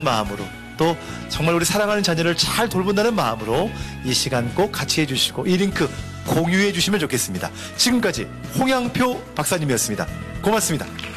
마음으로 또 정말 우리 사랑하는 자녀를 잘 돌본다는 마음으로 이 시간 꼭 같이 해주시고 이 링크 공유해 주시면 좋겠습니다. 지금까지 홍양표 박사님이었습니다. 고맙습니다.